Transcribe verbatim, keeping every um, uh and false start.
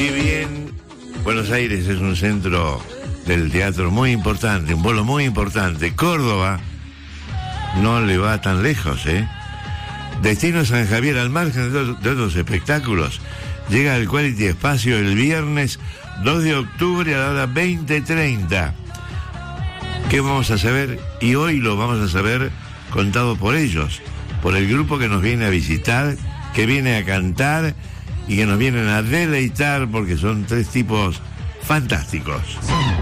Si bien Buenos Aires es un centro del teatro muy importante, un polo muy importante, Córdoba no le va tan lejos, ¿eh? Destino San Javier, al margen de, de otros espectáculos, llega al Quality Espacio el viernes dos de octubre a la hora veinte treinta. ¿Qué vamos a saber? Y hoy lo vamos a saber contado por ellos, por el grupo que nos viene a visitar, que viene a cantar y que nos vienen a deleitar, porque son tres tipos fantásticos.